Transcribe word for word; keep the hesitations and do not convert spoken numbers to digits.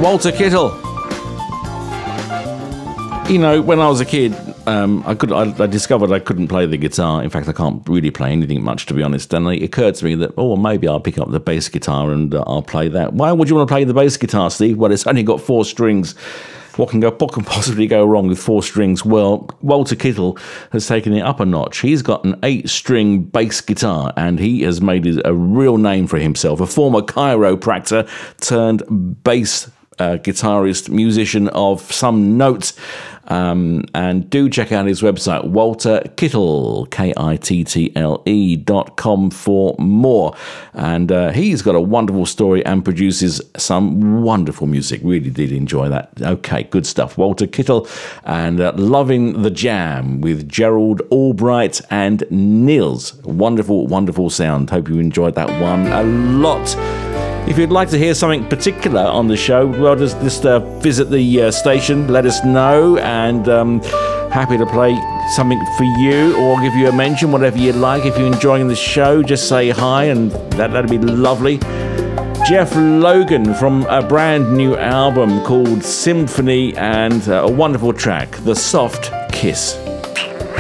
Walter Kittle. You know, when I was a kid, um, I could I, I discovered I couldn't play the guitar. In fact, I can't really play anything much, to be honest. And it occurred to me that, oh, maybe I'll pick up the bass guitar and uh, I'll play that. Why would you want to play the bass guitar, Steve? Well, it's only got four strings. What can go? What can possibly go wrong with four strings? Well, Walter Kittle has taken it up a notch. He's got an eight-string bass guitar, and he has made a real name for himself. A former chiropractor turned bass uh, guitarist, musician of some note. Um, and do check out his website, Walter Kittle, K I T T L E dot com for more. And uh, he's got a wonderful story and produces some wonderful music. Really did enjoy that. Okay, good stuff. Walter Kittle and uh, Loving the Jam with Gerald Albright and Nils. Wonderful, wonderful sound. Hope you enjoyed that one a lot. If you'd like to hear something particular on the show, well, just, just uh, visit the uh, station, let us know, and um, happy to play something for you or give you a mention, whatever you'd like. If you're enjoying the show, just say hi, and that, that'd be lovely. Jeff Logan from a brand new album called Symphony, and uh, a wonderful track, The Soft Kiss.